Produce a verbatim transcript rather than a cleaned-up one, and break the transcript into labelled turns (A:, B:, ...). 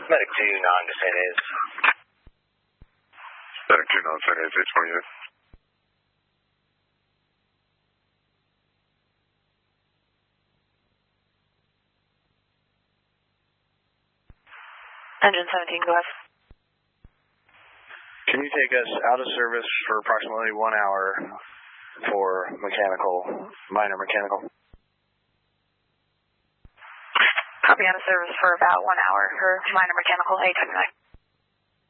A: Medic two, non-Saint is.
B: Medic two, non-Saint is, eight twenty-eight.
C: Engine seventeen, go ahead.
D: Can you take us out of service for approximately one hour for mechanical, minor mechanical?
C: Copy, out of service for about one hour for minor mechanical, eight twenty-nine.